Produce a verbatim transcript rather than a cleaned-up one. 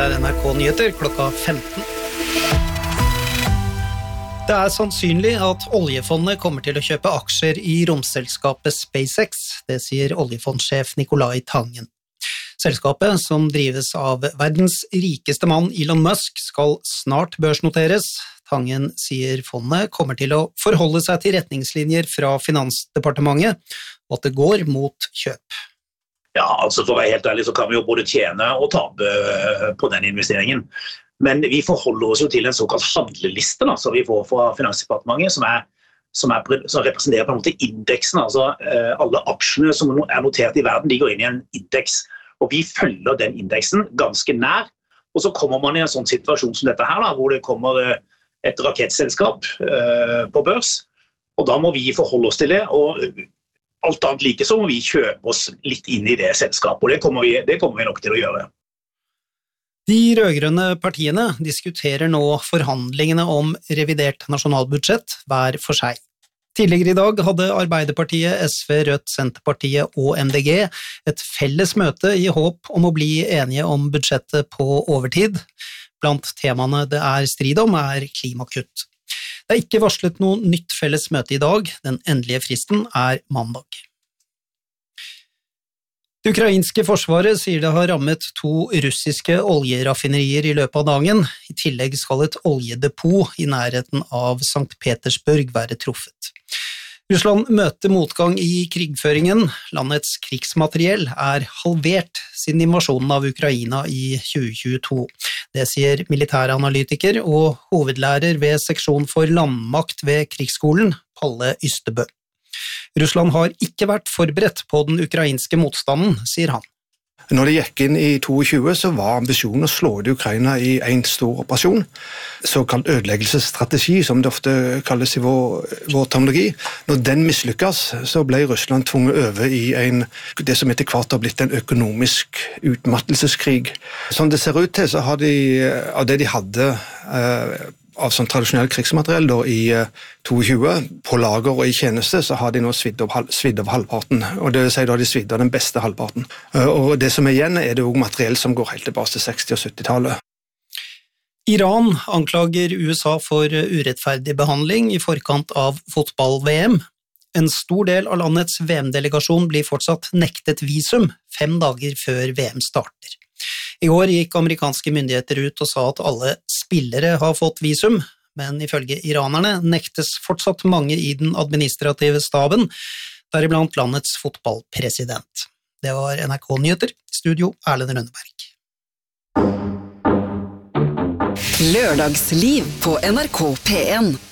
er N R K Nyheter klokka femten. Det er sannsynlig at oljefondet kommer til å kjøpe aksjer i romselskapet SpaceX, det sier oljefondsjef Nicolai Tangen. Selskapet, som drives av verdens rikeste mann Elon Musk, skal snart børsnoteres. Tangen sier fondet kommer til å forholde seg til retningslinjer fra Finansdepartementet, og at det går mot kjøp. Ja, altså for å være helt ærlig så kan vi jo både tjene og tape på den investeringen. Men vi forholder oss jo til en såkalt handleliste da, som vi får fra Finansdepartementet, som, er, som, er, som representerer på en måte indeksen. Altså eh, alle aksjene som er notert i verden, de går inn i en indeks. Og vi følger den indeksen ganske nær. Og så kommer man i en sånn situasjon som dette her, da, hvor det kommer et rakettselskap eh, på børs. Og da må vi forholde oss til det, og alt annet like så må vi kjøpe oss litt inn i det selskapet, og det kommer vi, det kommer vi nok til å gjøre. De rødgrønne partiene diskuterer nå forhandlingene om revidert nasjonalbudsjett hver for seg. Tidligere i dag hadde Arbeiderpartiet, S V, Rødt, Senterpartiet og M D G et felles møte i håp om å bli enige om budsjettet på overtid. Blant temaene det er strid om er klimakutt. Det er ikke varslet noe nytt felles møte i dag, den endelige fristen er mandag. Det ukrainske forsvaret sier det har rammet to russiske oljeraffinerier i løpet av dagen. I tillegg skal et oljedepot i nærheten av Sankt Petersburg være truffet. Russland møter motgang i krigføringen. Landets krigsmateriell er halvert siden invasjonen av Ukraina i tjue tjueto. Det sier militæranalytiker og hovedlærer ved seksjon for landmakt ved krigsskolen, Palle Ystebø. Russland har ikke vært forberedt på den ukrainske motstanden, sier han. Når de gikk inn i tjueto, så var ambisjonen å slå ut Ukraina i en stor operasjon, såkalt ødeleggelsesstrategi, som det ofte kalles i vår, vår terminologi. Når den mislykkes, så ble Russland tvunget over i en, det som etter hvert har blitt en økonomisk utmattelseskrig. Som det ser ut til, så har de, av det de hadde eh, av sånn tradisjonell krigsmateriell da, i tjueto, på lager og i tjeneste, så har de nå svidd av, svidd av halvparten. Og det vil si da har de svidd av den beste halvparten. Og det som er igjen er det også materiell som går helt tilbake til seksti- og syttitallet. Iran anklager U S A for urettferdig behandling i forkant av fotball-V M. En stor del av landets V M-delegasjon blir fortsatt nektet visum fem dager før V M starter. I år gikk amerikanske myndigheter ut og sa at alle spillere har fått visum, men ifølge iranerne nektes fortsatt mange i den administrative staben, deriblant landets fotballpresident. Det var N R K Nyheter, studio Erlend Rønneberg. Lørdagsliv på N R K P en.